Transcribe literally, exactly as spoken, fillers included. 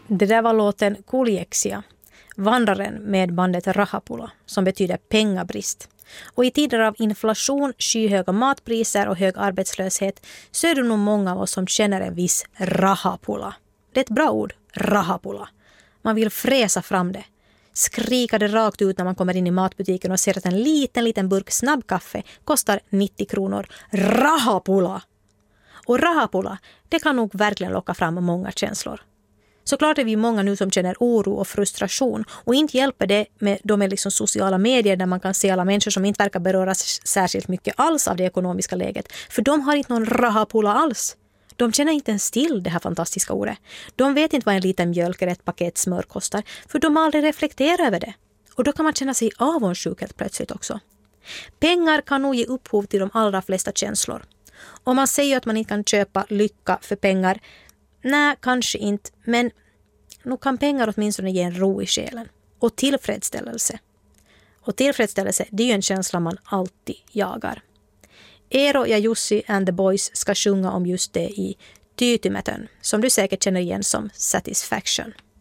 Det där var låten Kuljeksia, vandraren med bandet Rahapula, som betyder pengabrist. Och i tider av inflation, skyhöga matpriser och hög arbetslöshet så är det nog många av oss som känner en viss rahapula. Det är ett bra ord, rahapula. Man vill fräsa fram det. Skrika det rakt ut när man kommer in i matbutiken och ser att en liten, liten burk snabbkaffe kostar nittio kronor. Rahapula! Och rahapula, det kan nog verkligen locka fram många känslor. Såklart är vi många nu som känner oro och frustration, och inte hjälper det med de är liksom sociala medier där man kan se alla människor som inte verkar beröras särskilt mycket alls av det ekonomiska läget. För de har inte någon rahapula alls. De känner inte ens till det här fantastiska ordet. De vet inte vad en liten mjölk eller ett paket smör kostar, för de har aldrig reflekterat över det. Och då kan man känna sig avundsjuk helt plötsligt också. Pengar kan nog ge upphov till de allra flesta känslor. Om man säger att man inte kan köpa lycka för pengar, nej, kanske inte, men nog kan pengar åtminstone ge en ro i själen. Och tillfredsställelse. Och tillfredsställelse, det är ju en känsla man alltid jagar. Eero ja Jussi and the Boys ska sjunga om just det i Tyytymätön, som du säkert känner igen som Satisfaction.